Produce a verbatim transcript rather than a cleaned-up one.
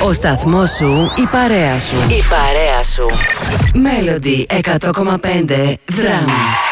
Ο σταθμός σου, η παρέα σου. Η παρέα σου. Melody εκατό κόμμα πέντε Δράμα.